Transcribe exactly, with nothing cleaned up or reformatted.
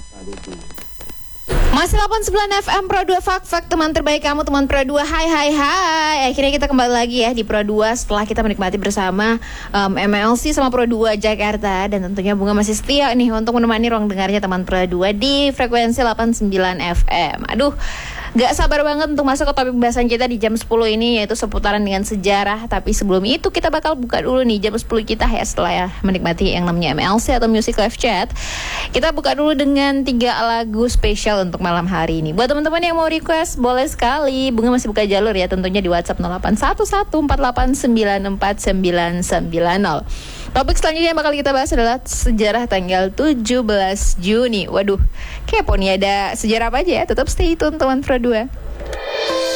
Masih delapan puluh sembilan F M Pro dua Fak Fak, teman terbaik kamu, teman Pro dua. Hai hai hai. Akhirnya kita kembali lagi ya di Pro dua setelah kita menikmati bersama um, M L C sama Pro dua Jakarta. Dan tentunya Bunga masih setia nih untuk menemani ruang dengarnya teman Pro dua di frekuensi delapan puluh sembilan F M. Aduh, gak sabar banget untuk masuk ke topik pembahasan kita di jam sepuluh ini, yaitu seputaran dengan sejarah. Tapi sebelum itu kita bakal buka dulu nih jam sepuluh kita ya, setelah ya menikmati yang namanya M L C atau Music Live Chat. Kita buka dulu dengan tiga lagu spesial untuk malam hari ini. Buat teman-teman yang mau request, boleh sekali. Bunga masih buka jalur ya, tentunya di WhatsApp nol delapan satu satu empat delapan sembilan empat sembilan sembilan nol. Topik selanjutnya yang bakal kita bahas adalah sejarah tanggal tujuh belas Juni. Waduh, kepo nih ada sejarah apa aja ya. Tetap stay tune teman Pro dua.